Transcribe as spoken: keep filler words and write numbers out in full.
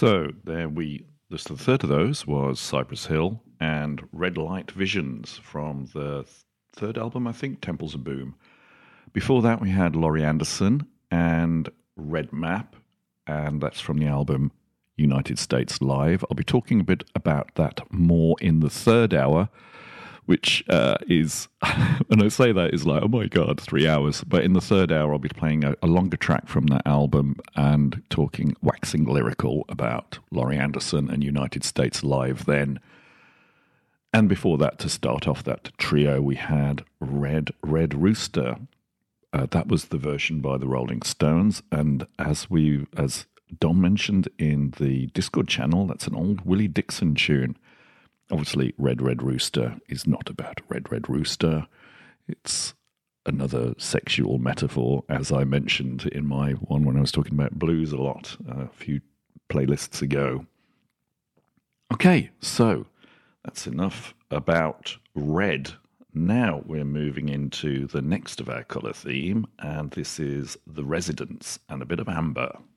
So there we, this the third of those was Cypress Hill and Red Light Visions from the th- third album, I think, Temples of Boom. Before that, we had Laurie Anderson and Red Map, and that's from the album United States Live. I'll be talking a bit about that more in the third hour, which uh, is, when I say that, is like, oh my God, three hours. But in the third hour, I'll be playing a, a longer track from that album and talking, waxing lyrical about Laurie Anderson and United States Live then. And before that, to start off that trio, we had Red, Red Rooster. Uh, that was the version by the Rolling Stones, and as we, as Dom mentioned in the Discord channel, that's an old Willie Dixon tune. Obviously, Red Red Rooster is not about Red Red Rooster. It's another sexual metaphor, as I mentioned in my one when I was talking about blues a lot uh, a few playlists ago. Okay, so that's enough about Red. Now we're moving into the next of our colour theme, and this is The Residents and a bit of amber.